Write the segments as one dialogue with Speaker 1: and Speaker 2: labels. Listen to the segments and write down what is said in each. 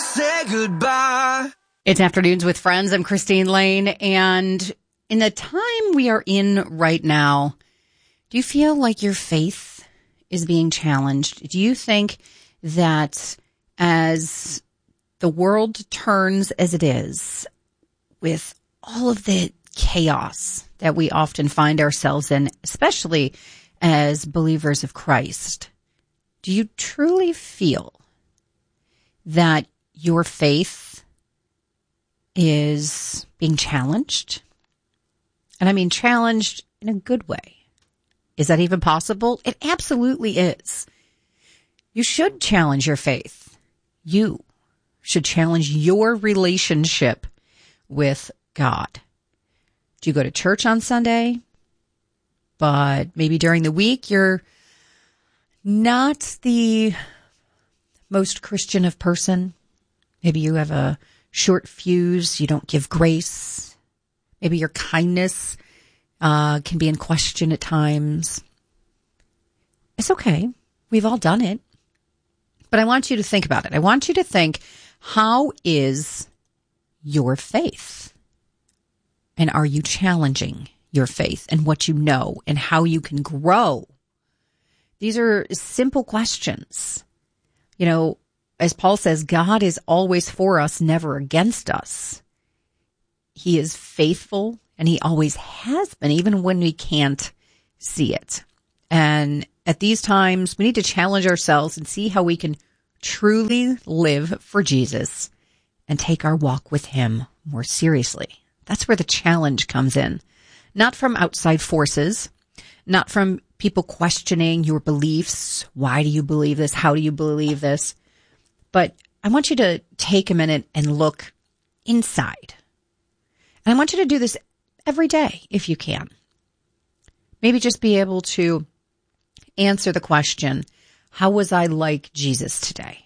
Speaker 1: say goodbye.
Speaker 2: It's Afternoons with Friends. I'm Christine Lane. And in the time we are in right now, do you feel like your faith is being challenged? Do you think that as the world turns as it is, with all of the chaos that we often find ourselves in, especially as believers of Christ, do you truly feel that your faith is being challenged? And I mean challenged in a good way. Is that even possible? It absolutely is. You should challenge your faith. You should challenge your relationship with God. Do you go to church on Sunday, but maybe during the week you're not the most Christian of person? Maybe you have a short fuse. You don't give grace. Maybe your kindness can be in question at times. It's okay. We've all done it. But I want you to think about it. I want you to think, how is your faith? And are you challenging your faith and what you know and how you can grow? These are simple questions. You know, as Paul says, God is always for us, never against us. He is faithful, and he always has been, even when we can't see it. And at these times, we need to challenge ourselves and see how we can truly live for Jesus and take our walk with him more seriously. That's where the challenge comes in. Not from outside forces, not from people questioning your beliefs. Why do you believe this? How do you believe this? But I want you to take a minute and look inside. And I want you to do this every day if you can. Maybe just be able to answer the question, how was I like Jesus today?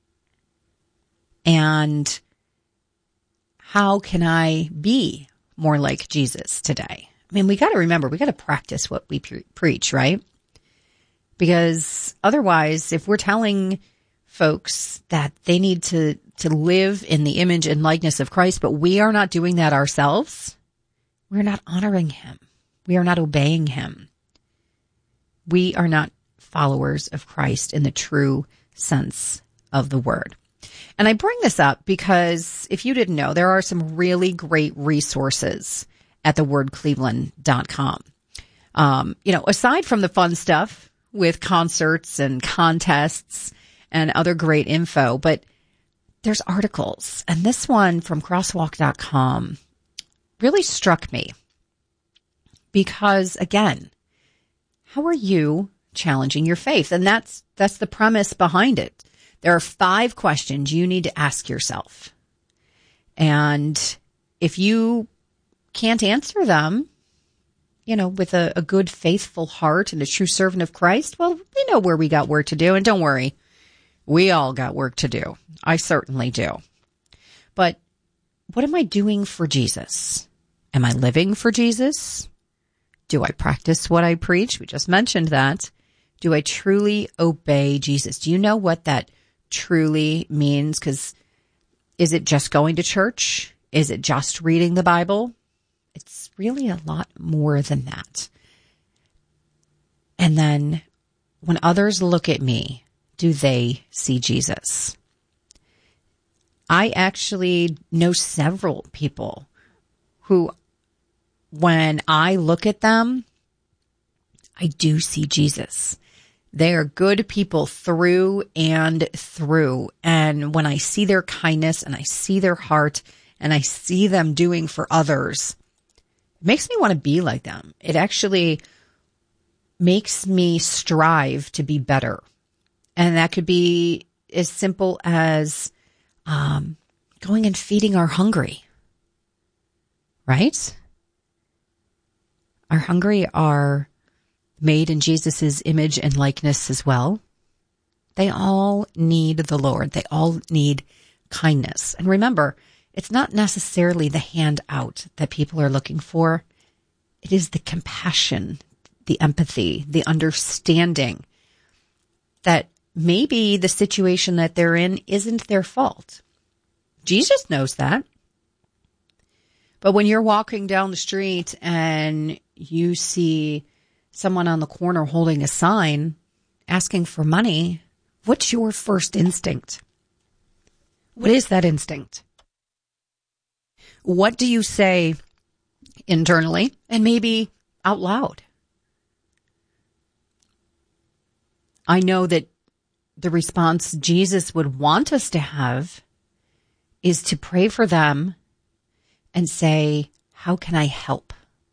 Speaker 2: And how can I be more like Jesus today? I mean, we got to remember, we got to practice what we preach, right? Because otherwise, if we're telling folks that they need to live in the image and likeness of Christ, but we are not doing that ourselves, we're not honoring him. We are not obeying him. We are not followers of Christ in the true sense of the word. And I bring this up because if you didn't know, there are some really great resources at thewordcleveland.com. Aside from the fun stuff with concerts and contests and other great info, but there's articles. And this one from crosswalk.com really struck me because, again, how are you challenging your faith? And that's the premise behind it. There are 5 questions you need to ask yourself. And if you can't answer them, with a good, faithful heart and a true servant of Christ, well, we know where we got work to do. And don't worry, we all got work to do. I certainly do. But what am I doing for Jesus? Am I living for Jesus? Do I practice what I preach? We just mentioned that. Do I truly obey Jesus? Do you know what that truly means? Because is it just going to church? Is it just reading the Bible? It's really a lot more than that. And then when others look at me, do they see Jesus? I actually know several people who, when I look at them, I do see Jesus. They are good people through and through. And when I see their kindness and I see their heart and I see them doing for others, it makes me want to be like them. It actually makes me strive to be better. And that could be as simple as going and feeding our hungry, right? Our hungry are made in Jesus's image and likeness as well. They all need the Lord. They all need kindness. And remember, it's not necessarily the handout that people are looking for. It is the compassion, the empathy, the understanding that maybe the situation that they're in isn't their fault. Jesus knows that. But when you're walking down the street and you see someone on the corner holding a sign asking for money, what's your first instinct? What is that instinct? What do you say internally and maybe out loud? I know that the response Jesus would want us to have is to pray for them and say, how can I help?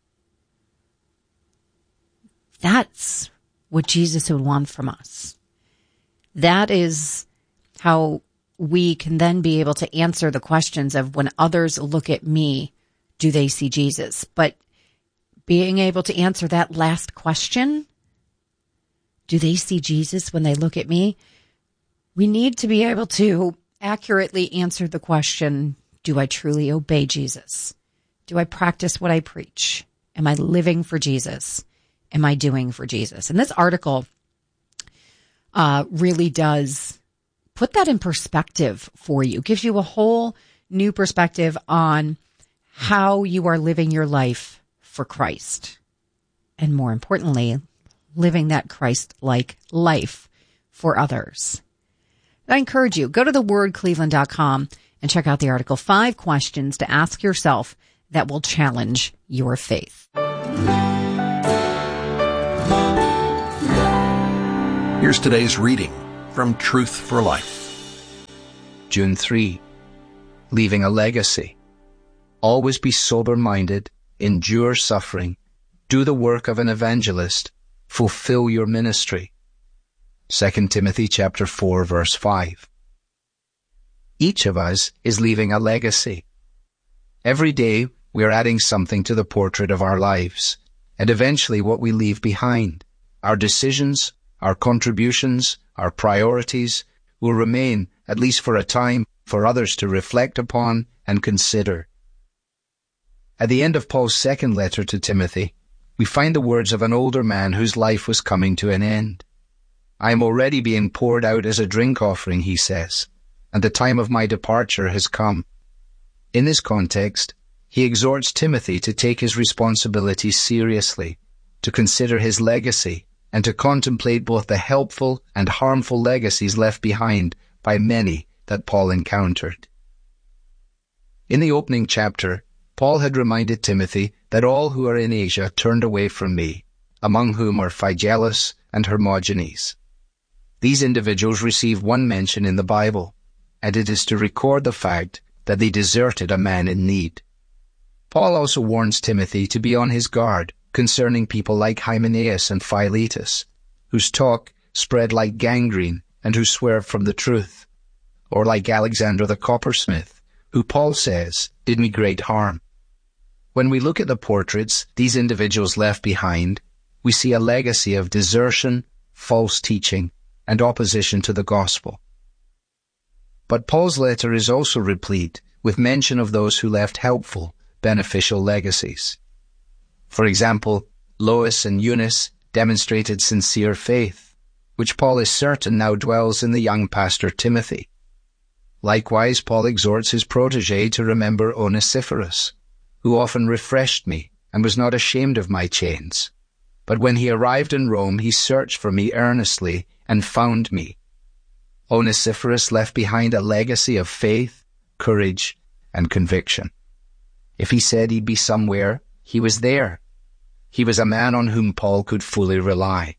Speaker 2: That's what Jesus would want from us. That is how we can then be able to answer the questions of when others look at me, do they see Jesus? But being able to answer that last question, do they see Jesus when they look at me? We need to be able to accurately answer the question, do I truly obey Jesus? Do I practice what I preach? Am I living for Jesus? Am I doing for Jesus? And this article really does put that in perspective for you, gives you a whole new perspective on how you are living your life for Christ. And more importantly, living that Christ-like life for others. I encourage you, go to thewordcleveland.com and check out the article, 5 questions to ask yourself that will challenge your faith.
Speaker 3: Here's today's reading from Truth for Life.
Speaker 4: June 3. Leaving a legacy. Always be sober-minded, endure suffering, do the work of an evangelist, fulfill your ministry. 2 Timothy chapter 4, verse 5. Each of us is leaving a legacy. Every day we are adding something to the portrait of our lives, and eventually what we leave behind, our decisions, our contributions, our priorities, will remain, at least for a time, for others to reflect upon and consider. At the end of Paul's second letter to Timothy, we find the words of an older man whose life was coming to an end. I am already being poured out as a drink offering, he says, and the time of my departure has come. In this context, he exhorts Timothy to take his responsibilities seriously, to consider his legacy, and to contemplate both the helpful and harmful legacies left behind by many that Paul encountered. In the opening chapter, Paul had reminded Timothy that all who are in Asia turned away from me, among whom are Phygellus and Hermogenes. These individuals receive one mention in the Bible, and it is to record the fact that they deserted a man in need. Paul also warns Timothy to be on his guard concerning people like Hymenaeus and Philetus, whose talk spread like gangrene and who swerved from the truth, or like Alexander the coppersmith, who Paul says did me great harm. When we look at the portraits these individuals left behind, we see a legacy of desertion, false teaching, and opposition to the gospel. But Paul's letter is also replete with mention of those who left helpful, beneficial legacies. For example, Lois and Eunice demonstrated sincere faith, which Paul is certain now dwells in the young pastor Timothy. Likewise, Paul exhorts his protege to remember Onesiphorus, who often refreshed me and was not ashamed of my chains. But when he arrived in Rome, he searched for me earnestly and found me. Onesiphorus left behind a legacy of faith, courage, and conviction. If he said he'd be somewhere, he was there. He was a man on whom Paul could fully rely.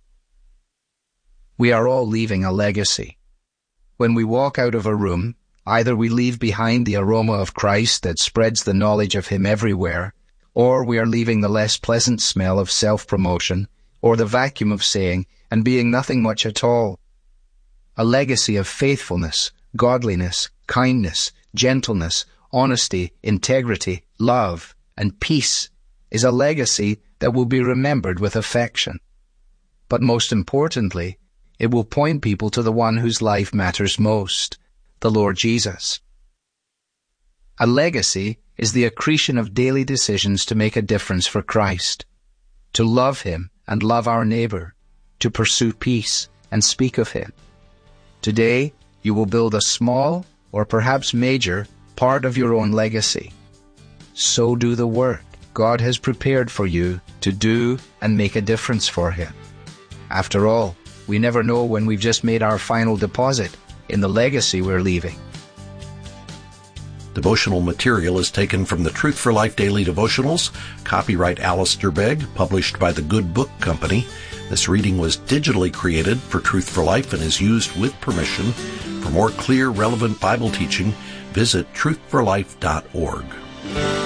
Speaker 4: We are all leaving a legacy. When we walk out of a room, either we leave behind the aroma of Christ that spreads the knowledge of him everywhere, or we are leaving the less pleasant smell of self-promotion, or the vacuum of saying and being nothing much at all. A legacy of faithfulness, godliness, kindness, gentleness, honesty, integrity, love, and peace is a legacy that will be remembered with affection. But most importantly, it will point people to the one whose life matters most, the Lord Jesus. A legacy is the accretion of daily decisions to make a difference for Christ, to love him and love our neighbor, to pursue peace and speak of him. Today, you will build a small, or perhaps major, part of your own legacy. So do the work God has prepared for you to do and make a difference for Him. After all, we never know when we've just made our final deposit in the legacy we're leaving.
Speaker 3: Devotional material is taken from the Truth for Life Daily Devotionals, copyright Alistair Begg, published by the Good Book Company. This reading was digitally created for Truth for Life and is used with permission. For more clear, relevant Bible teaching, visit truthforlife.org.